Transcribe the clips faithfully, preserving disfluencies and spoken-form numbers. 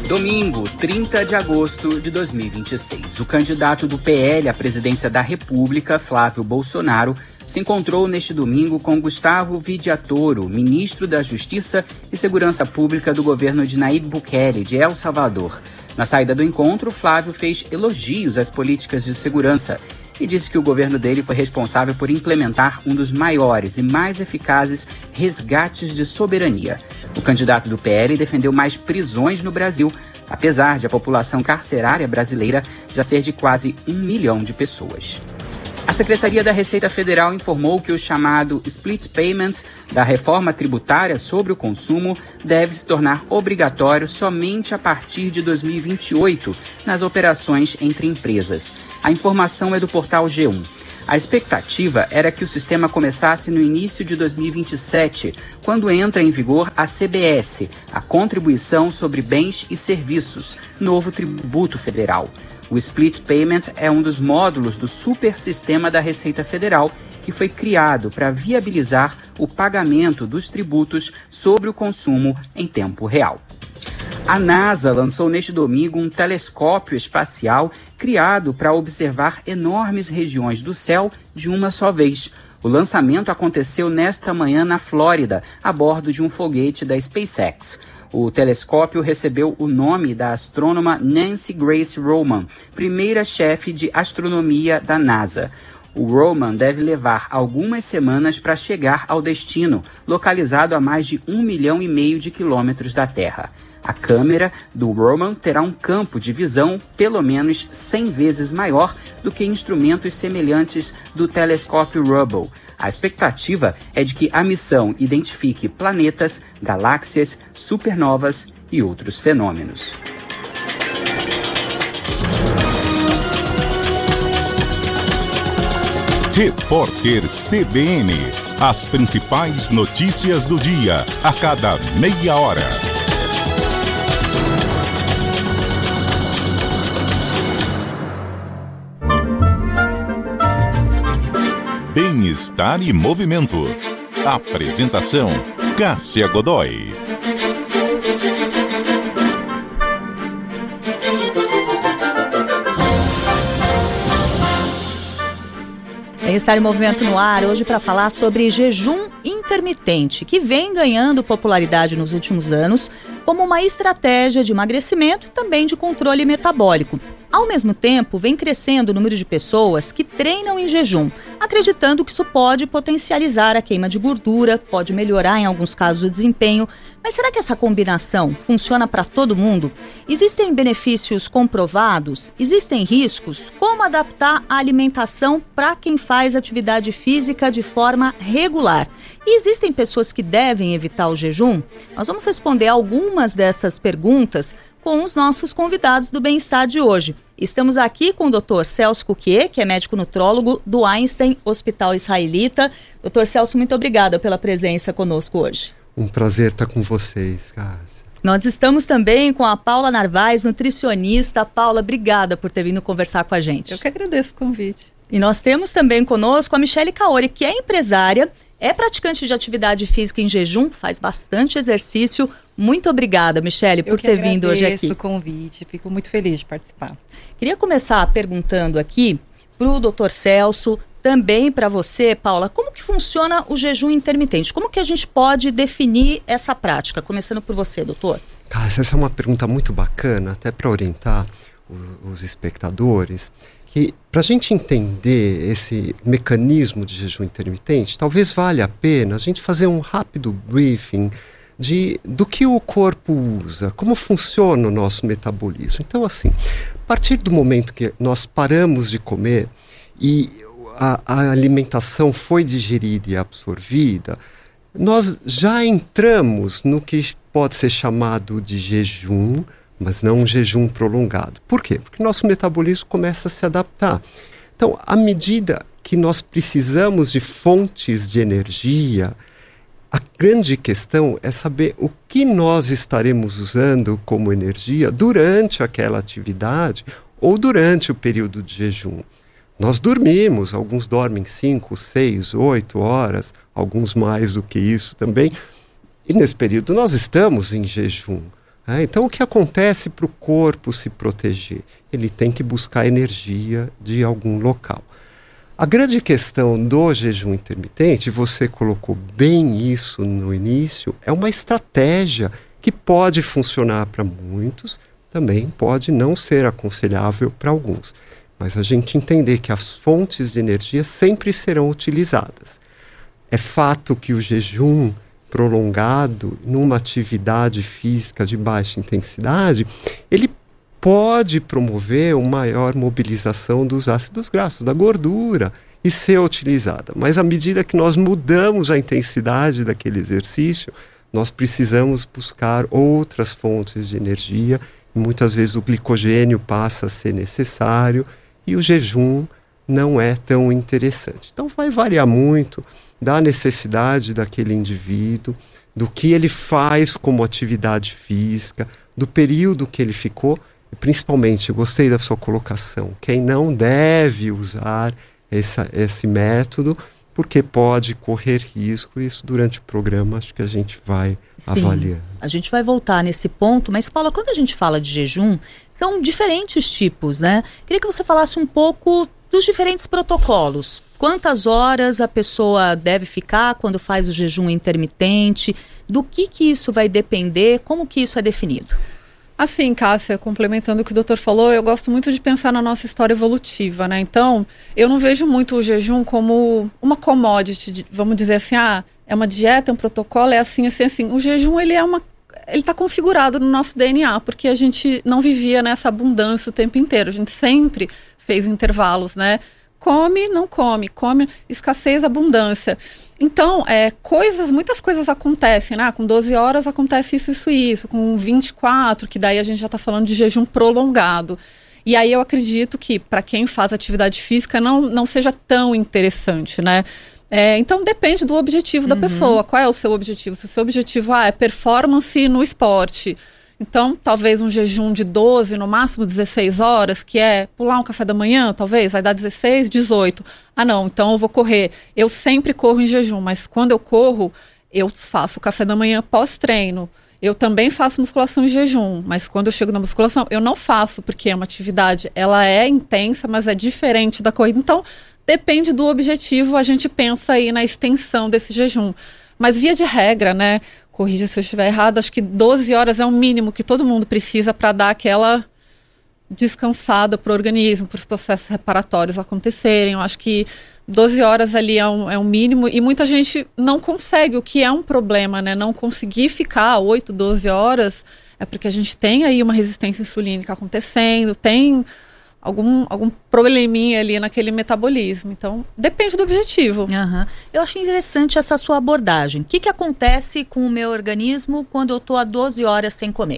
Domingo, trinta de agosto de dois mil e vinte e seis. O candidato do P L à presidência da República, Flávio Bolsonaro, se encontrou neste domingo com Gustavo Vidiatoro, ministro da Justiça e Segurança Pública do governo de Nayib Bukele, de El Salvador. Na saída do encontro, Flávio fez elogios às políticas de segurança e disse que o governo dele foi responsável por implementar um dos maiores e mais eficazes resgates de soberania. O candidato do P L defendeu mais prisões no Brasil, apesar de a população carcerária brasileira já ser de quase um milhão de pessoas. A Secretaria da Receita Federal informou que o chamado split payment da reforma tributária sobre o consumo deve se tornar obrigatório somente a partir de dois mil e vinte e oito nas operações entre empresas. A informação é do portal G um. A expectativa era que o sistema começasse no início de dois mil e vinte e sete, quando entra em vigor a C B S, a Contribuição sobre Bens e Serviços, novo tributo federal. O Split Payment é um dos módulos do super sistema da Receita Federal que foi criado para viabilizar o pagamento dos tributos sobre o consumo em tempo real. A NASA lançou neste domingo um telescópio espacial criado para observar enormes regiões do céu de uma só vez. O lançamento aconteceu nesta manhã na Flórida, a bordo de um foguete da SpaceX. O telescópio recebeu o nome da astrônoma Nancy Grace Roman, primeira chefe de astronomia da NASA. O Roman deve levar algumas semanas para chegar ao destino, localizado a mais de um milhão e meio de quilômetros da Terra. A câmera do Roman terá um campo de visão pelo menos cem vezes maior do que instrumentos semelhantes do telescópio Hubble. A expectativa é de que a missão identifique planetas, galáxias, supernovas e outros fenômenos. Repórter C B N. As principais notícias do dia, a cada meia hora. Bem-estar e movimento. Apresentação: Cássia Godoy. Bem-estar e movimento no ar, hoje para falar sobre jejum intermitente, que vem ganhando popularidade nos últimos anos como uma estratégia de emagrecimento e também de controle metabólico. Ao mesmo tempo, vem crescendo o número de pessoas que treinam em jejum, acreditando que isso pode potencializar a queima de gordura, pode melhorar em alguns casos o desempenho. Mas será que essa combinação funciona para todo mundo? Existem benefícios comprovados? Existem riscos? Como adaptar a alimentação para quem faz atividade física de forma regular? E existem pessoas que devem evitar o jejum? Nós vamos responder algumas dessas perguntas com os nossos convidados do Bem-Estar de hoje. Estamos aqui com o doutor Celso Cuquier, que é médico nutrólogo do Einstein Hospital Israelita. doutor Celso, muito obrigada pela presença conosco hoje. Um prazer estar com vocês, Cássia. Nós estamos também com a Paula Narvaez, nutricionista. Paula, obrigada por ter vindo conversar com a gente. Eu que agradeço o convite. E nós temos também conosco a Michele Kaori, que é empresária, é praticante de atividade física em jejum, faz bastante exercício. Muito obrigada, Michele, por ter vindo hoje aqui. Eu que agradeço o convite, fico muito feliz de participar. Queria começar perguntando aqui para o doutor Celso, também para você, Paula, como que funciona o jejum intermitente? Como que a gente pode definir essa prática? Começando por você, doutor. Cássia, essa é uma pergunta muito bacana, até para orientar o, os espectadores. Que para a gente entender esse mecanismo de jejum intermitente, talvez valha a pena a gente fazer um rápido briefing de, do que o corpo usa, como funciona o nosso metabolismo. Então, assim, a partir do momento que nós paramos de comer e a, a alimentação foi digerida e absorvida, nós já entramos no que pode ser chamado de jejum, mas não um jejum prolongado. Por quê? Porque nosso metabolismo começa a se adaptar. Então, à medida que nós precisamos de fontes de energia, a grande questão é saber o que nós estaremos usando como energia durante aquela atividade ou durante o período de jejum. Nós dormimos, alguns dormem cinco, seis, oito horas, alguns mais do que isso também. E nesse período nós estamos em jejum. É, então, o que acontece para o corpo se proteger? Ele tem que buscar energia de algum local. A grande questão do jejum intermitente, você colocou bem isso no início, é uma estratégia que pode funcionar para muitos, também pode não ser aconselhável para alguns. Mas a gente entender que as fontes de energia sempre serão utilizadas. É fato que o jejum prolongado numa atividade física de baixa intensidade, ele pode promover uma maior mobilização dos ácidos graxos, da gordura, e ser utilizada. Mas à medida que nós mudamos a intensidade daquele exercício, nós precisamos buscar outras fontes de energia, e muitas vezes o glicogênio passa a ser necessário, e o jejum não é tão interessante. Então vai variar muito da necessidade daquele indivíduo, do que ele faz como atividade física, do período que ele ficou, e principalmente, eu gostei da sua colocação, quem não deve usar essa, esse método, porque pode correr risco, e isso durante o programa acho que a gente vai Sim, avaliar. A gente vai voltar nesse ponto, mas Paula, quando a gente fala de jejum, são diferentes tipos, né? Queria que você falasse um pouco dos diferentes protocolos. Quantas horas a pessoa deve ficar quando faz o jejum intermitente? Do que que isso vai depender? Como que isso é definido? Assim, Cássia, complementando o que o doutor falou, eu gosto muito de pensar na nossa história evolutiva, né? Então, eu não vejo muito o jejum como uma commodity, vamos dizer assim, ah, é uma dieta, é um protocolo, é assim, assim, assim. O jejum, ele é uma... ele está configurado no nosso D N A, porque a gente não vivia nessa abundância o tempo inteiro. A gente sempre fez intervalos, né? Come, não come, come, escassez, abundância. Então, é, coisas, muitas coisas acontecem, né? Com doze horas acontece isso, isso, isso. Com vinte e quatro, que daí a gente já está falando de jejum prolongado. E aí eu acredito que, para quem faz atividade física, não, não seja tão interessante, né? É, então, depende do objetivo da uhum. pessoa. Qual é o seu objetivo? Se o seu objetivo ah, é performance no esporte, então, talvez um jejum de doze, no máximo dezesseis horas, que é pular um café da manhã, talvez, vai dar dezesseis, dezoito. Ah, não, então eu vou correr. Eu sempre corro em jejum, mas quando eu corro, eu faço café da manhã pós-treino. Eu também faço musculação em jejum, mas quando eu chego na musculação, eu não faço, porque é uma atividade, ela é intensa, mas é diferente da corrida. Então, depende do objetivo, a gente pensa aí na extensão desse jejum. Mas via de regra, né, corrija se eu estiver errado, acho que doze horas é o mínimo que todo mundo precisa para dar aquela descansada para o organismo, para os processos reparatórios acontecerem. Eu acho que doze horas ali é um, é um mínimo, e muita gente não consegue, o que é um problema, né? Não conseguir ficar oito, doze horas é porque a gente tem aí uma resistência insulínica acontecendo, tem algum, algum probleminha ali naquele metabolismo. Então, depende do objetivo. Uhum. Eu achei interessante essa sua abordagem. O que, que acontece com o meu organismo quando eu estou há doze horas sem comer?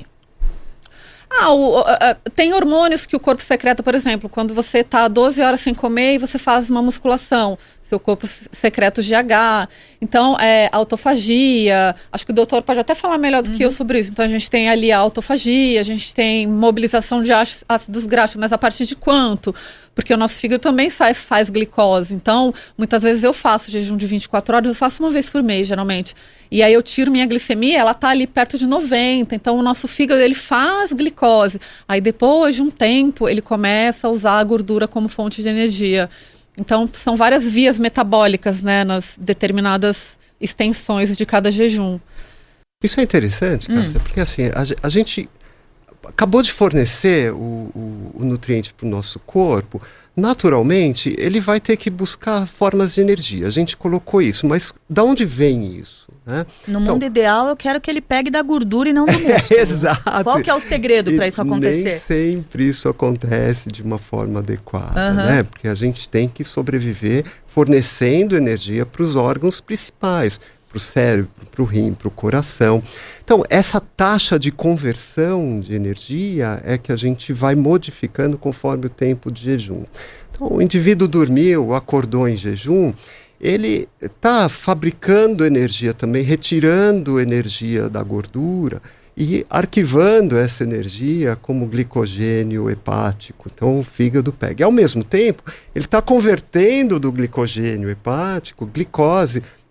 Ah, o, a, a, tem hormônios que o corpo secreta, por exemplo, quando você está doze horas sem comer e você faz uma musculação, seu corpo secreta o G H. Então, é, autofagia, acho que o doutor pode até falar melhor do uhum. que eu sobre isso. Então, a gente tem ali a autofagia, a gente tem mobilização de ácidos graxos, mas a partir de quanto? Porque o nosso fígado também sai, faz glicose. Então, muitas vezes eu faço jejum de vinte e quatro horas, eu faço uma vez por mês, geralmente. E aí eu tiro minha glicemia, ela tá ali perto de noventa. Então, o nosso fígado, ele faz glicose. Aí, depois de um tempo, ele começa a usar a gordura como fonte de energia. Então, são várias vias metabólicas, né, nas determinadas extensões de cada jejum. Isso é interessante, Cássia, hum. porque assim, a, a gente acabou de fornecer o, o, o nutriente para o nosso corpo. Naturalmente, ele vai ter que buscar formas de energia. A gente colocou isso, mas de onde vem isso? Né? No então, mundo ideal, eu quero que ele pegue da gordura e não do músculo. Exato. Qual que é o segredo para isso acontecer? Nem sempre isso acontece de uma forma adequada, uhum. né? Porque a gente tem que sobreviver fornecendo energia para os órgãos principais, para o cérebro, para o rim, para o coração. Então, essa taxa de conversão de energia é que a gente vai modificando conforme o tempo de jejum. Então, o indivíduo dormiu, acordou em jejum, ele está fabricando energia também, retirando energia da gordura e arquivando essa energia como glicogênio hepático. Então o fígado pega. E ao mesmo tempo, ele está convertendo do glicogênio hepático glicose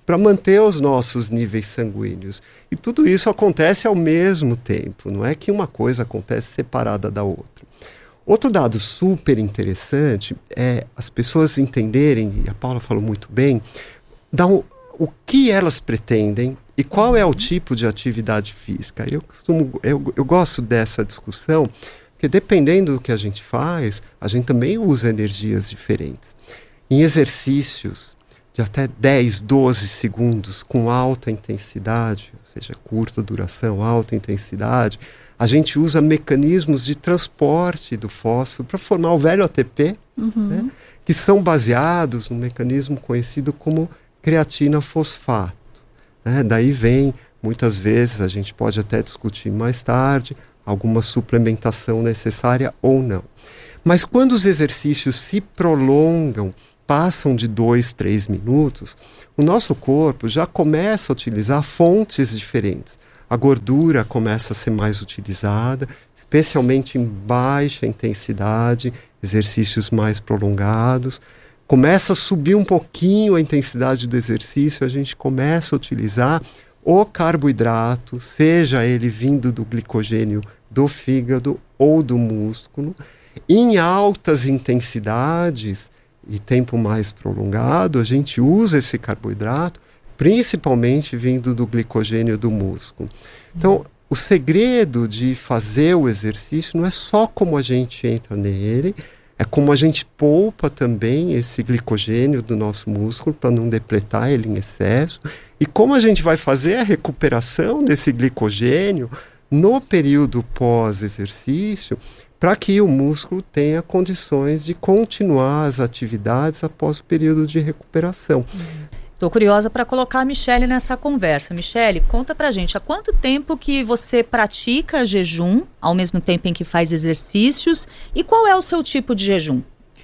para manter os nossos níveis sanguíneos. E tudo isso acontece ao mesmo tempo, não é que uma coisa acontece separada da outra. Outro dado super interessante é as pessoas entenderem, e a Paula falou muito bem, da, o, o que elas pretendem e qual é o tipo de atividade física. Eu, costumo, eu, eu gosto dessa discussão, porque dependendo do que a gente faz, a gente também usa energias diferentes. Em exercícios de até dez, doze segundos com alta intensidade, ou seja, curta duração, alta intensidade, a gente usa mecanismos de transporte do fósforo para formar o velho A T P, uhum. né, que são baseados num mecanismo conhecido como creatina fosfato. Né? Daí vem, muitas vezes, a gente pode até discutir mais tarde, alguma suplementação necessária ou não. Mas quando os exercícios se prolongam, passam de dois, três minutos, o nosso corpo já começa a utilizar fontes diferentes. A gordura começa a ser mais utilizada, especialmente em baixa intensidade, exercícios mais prolongados. Começa a subir um pouquinho a intensidade do exercício, a gente começa a utilizar o carboidrato, seja ele vindo do glicogênio do fígado ou do músculo, em altas intensidades e tempo mais prolongado, a gente usa esse carboidrato, principalmente vindo do glicogênio do músculo. Então, o segredo de fazer o exercício não é só como a gente entra nele, é como a gente poupa também esse glicogênio do nosso músculo para não depletar ele em excesso, e como a gente vai fazer a recuperação desse glicogênio no período pós-exercício, para que o músculo tenha condições de continuar as atividades após o período de recuperação. Estou curiosa para colocar a Michele nessa conversa. Michele, conta pra gente, há quanto tempo que você pratica jejum, ao mesmo tempo em que faz exercícios, e qual é o seu tipo de jejum?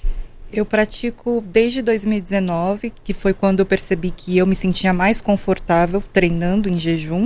Eu pratico desde dois mil e dezenove, que foi quando eu percebi que eu me sentia mais confortável treinando em jejum.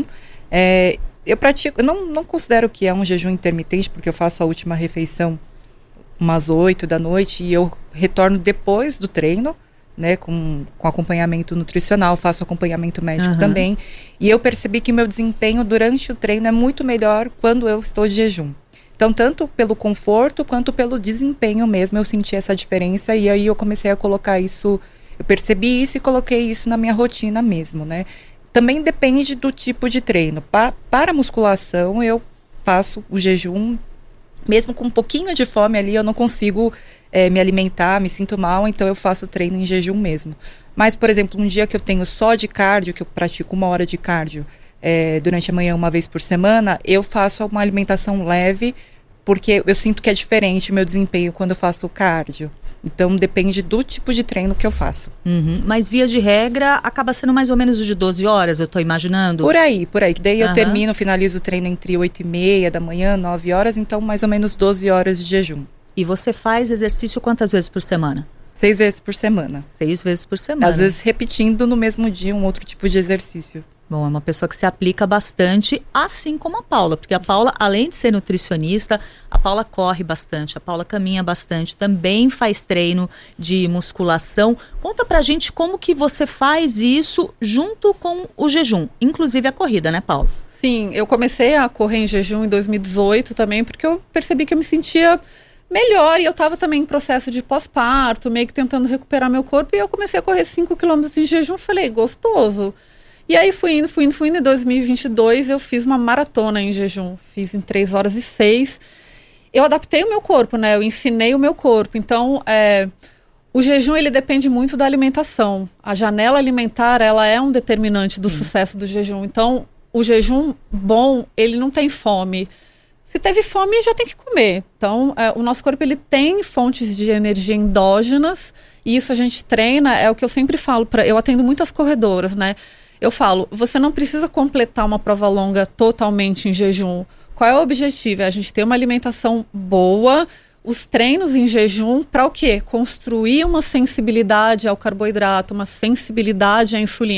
É, eu pratico, eu não, não considero que é um jejum intermitente, porque eu faço a última refeição umas oito da noite e eu retorno depois do treino, né, com, com acompanhamento nutricional, faço acompanhamento médico uhum. também. E eu percebi que meu desempenho durante o treino é muito melhor quando eu estou de jejum. Então, tanto pelo conforto quanto pelo desempenho mesmo, eu senti essa diferença e aí eu comecei a colocar isso, eu percebi isso e coloquei isso na minha rotina mesmo, né. Também depende do tipo de treino. Pa- para musculação, eu faço o jejum, mesmo com um pouquinho de fome ali, eu não consigo é, me alimentar, me sinto mal, então eu faço treino em jejum mesmo. Mas, por exemplo, um dia que eu tenho só de cardio, que eu pratico uma hora de cardio é, durante a manhã uma vez por semana, eu faço uma alimentação leve, porque eu sinto que é diferente o meu desempenho quando eu faço cardio. Então, depende do tipo de treino que eu faço. Uhum. Mas, via de regra, acaba sendo mais ou menos de doze horas, eu estou imaginando? Por aí, por aí. Daí eu uhum. termino, finalizo o treino entre oito e meia da manhã, nove horas, então mais ou menos doze horas de jejum. E você faz exercício quantas vezes por semana? Seis vezes por semana. Seis vezes por semana. Às vezes repetindo no mesmo dia um outro tipo de exercício. Bom, é uma pessoa que se aplica bastante, assim como a Paula, porque a Paula, além de ser nutricionista, a Paula corre bastante, a Paula caminha bastante, também faz treino de musculação. Conta pra gente como que você faz isso junto com o jejum, inclusive a corrida, né, Paula? Sim, eu comecei a correr em jejum em dois mil e dezoito também, porque eu percebi que eu me sentia melhor e eu estava também em processo de pós-parto, meio que tentando recuperar meu corpo, e eu comecei a correr cinco quilômetros em jejum, falei, gostoso. E aí fui indo, fui indo, fui indo, em dois mil e vinte e dois eu fiz uma maratona em jejum, fiz em três horas e seis. Eu adaptei o meu corpo, né, eu ensinei o meu corpo, então é, o jejum ele depende muito da alimentação. A janela alimentar, ela é um determinante do Sim. sucesso do jejum, então o jejum bom, ele não tem fome. Se teve fome, já tem que comer. Então, é, o nosso corpo ele tem fontes de energia endógenas, e isso a gente treina, é o que eu sempre falo, pra, eu atendo muitas corredoras, né, eu falo, você não precisa completar uma prova longa totalmente em jejum. Qual é o objetivo? É a gente ter uma alimentação boa, os treinos em jejum, para o quê? Construir uma sensibilidade ao carboidrato, uma sensibilidade à insulina.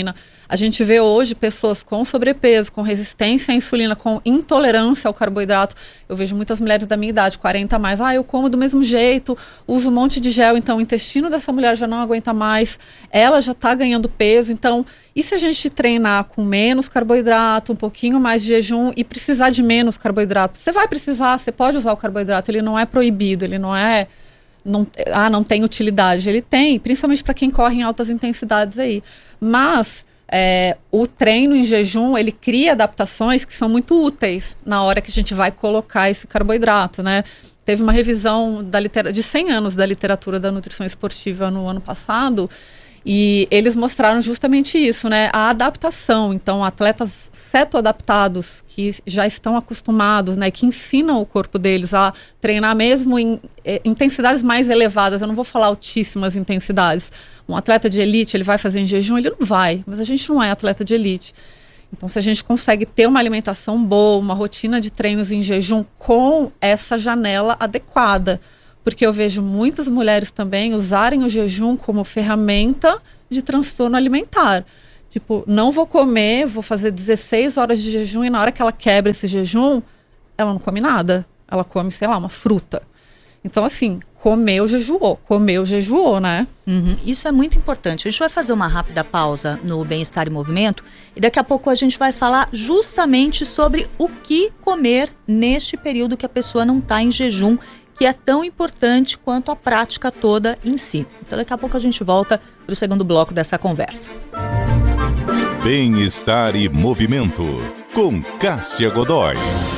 A gente vê hoje pessoas com sobrepeso, com resistência à insulina, com intolerância ao carboidrato. Eu vejo muitas mulheres da minha idade, quarenta a mais, ah, eu como do mesmo jeito, uso um monte de gel, então o intestino dessa mulher já não aguenta mais, ela já está ganhando peso, então, e se a gente treinar com menos carboidrato, um pouquinho mais de jejum e precisar de menos carboidrato? Você vai precisar, você pode usar o carboidrato, ele não é proibido, ele não é, não, ah, não tem utilidade, ele tem, principalmente para quem corre em altas intensidades aí, mas... É, o treino em jejum, ele cria adaptações que são muito úteis na hora que a gente vai colocar esse carboidrato, né? Teve uma revisão da litera- de cem anos da literatura da nutrição esportiva no ano passado e eles mostraram justamente isso, né? A adaptação. Então, atletas cetoadaptados que já estão acostumados, né? Que ensinam o corpo deles a treinar mesmo em eh, intensidades mais elevadas. Eu não vou falar altíssimas intensidades. Um atleta de elite, ele vai fazer em jejum? Ele não vai, mas a gente não é atleta de elite. Então, se a gente consegue ter uma alimentação boa, uma rotina de treinos em jejum com essa janela adequada, porque eu vejo muitas mulheres também usarem o jejum como ferramenta de transtorno alimentar. Tipo, não vou comer, vou fazer dezesseis horas de jejum e na hora que ela quebra esse jejum, ela não come nada. Ela come, sei lá, uma fruta. Então, assim, comeu, jejuou. Comeu, jejuou, né? Uhum. Isso é muito importante. A gente vai fazer uma rápida pausa no Bem-Estar em Movimento e daqui a pouco a gente vai falar justamente sobre o que comer neste período que a pessoa não está em jejum, que é tão importante quanto a prática toda em si. Então, daqui a pouco a gente volta para o segundo bloco dessa conversa. Bem-Estar e Movimento, com Cássia Godoy.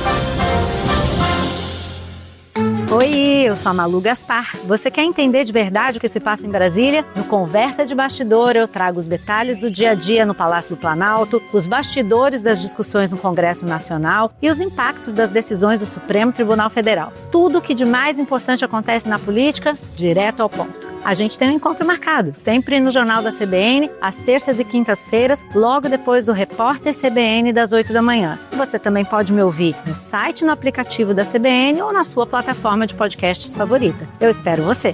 Oi, eu sou a Malu Gaspar. Você quer entender de verdade o que se passa em Brasília? No Conversa de Bastidor eu trago os detalhes do dia a dia no Palácio do Planalto, os bastidores das discussões no Congresso Nacional e os impactos das decisões do Supremo Tribunal Federal. Tudo o que de mais importante acontece na política, direto ao ponto. A gente tem um encontro marcado, sempre no Jornal da C B N, às terças e quintas-feiras, logo depois do Repórter C B N das oito da manhã. Você também pode me ouvir no site, no aplicativo da C B N ou na sua plataforma de podcasts favorita. Eu espero você.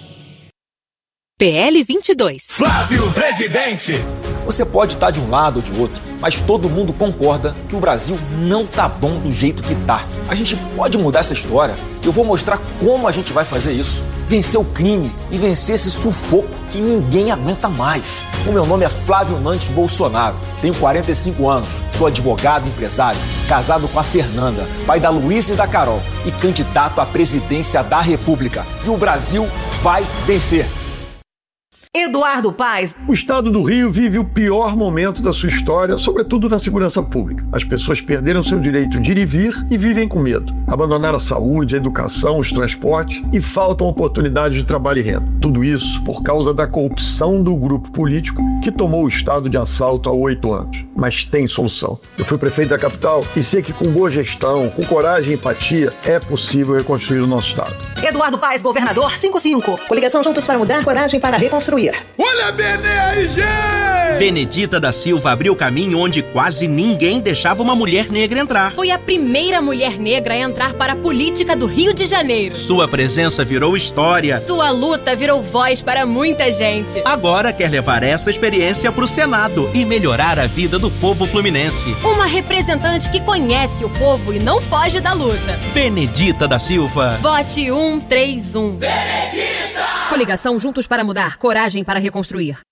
P L vinte e dois. Flávio Presidente! Você pode estar de um lado ou de outro, mas todo mundo concorda que o Brasil não tá bom do jeito que tá. A gente pode mudar essa história. Eu vou mostrar como a gente vai fazer isso. Vencer o crime e vencer esse sufoco que ninguém aguenta mais. O meu nome é Flávio Nantes Bolsonaro. Tenho quarenta e cinco anos, sou advogado e empresário, casado com a Fernanda, pai da Luísa e da Carol e candidato à presidência da República. E o Brasil vai vencer. Eduardo Paes. O estado do Rio vive o pior momento da sua história, sobretudo na segurança pública. As pessoas perderam seu direito de ir e vir e vivem com medo. Abandonaram a saúde, a educação, os transportes e faltam oportunidades de trabalho e renda. Tudo isso por causa da corrupção do grupo político que tomou o estado de assalto há oito anos. Mas tem solução. Eu fui prefeito da capital e sei que com boa gestão, com coragem e empatia, é possível reconstruir o nosso estado. Eduardo Paes, governador, cinquenta e cinco. Coligação Juntos para Mudar, coragem para reconstruir. Olha a B N R G! Benedita da Silva abriu caminho onde quase ninguém deixava uma mulher negra entrar. Foi a primeira mulher negra a entrar para a política do Rio de Janeiro. Sua presença virou história. Sua luta virou voz para muita gente. Agora quer levar essa experiência para o Senado e melhorar a vida do povo fluminense. Uma representante que conhece o povo e não foge da luta. Benedita da Silva. Vote um três um. Benedita! Coligação Juntos para Mudar, coragem para reconstruir.